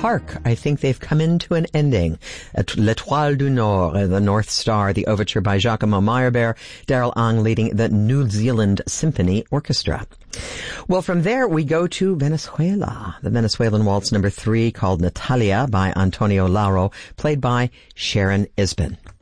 Hark, I think they've come into an ending. L'Étoile du Nord, the North Star, the overture by Giacomo Meyerbeer, Daryl Ang leading the New Zealand Symphony Orchestra. Well, from there we go to Venezuela. The Venezuelan Waltz number 3 called Natalia by Antonio Lauro, played by Sharon Isbin.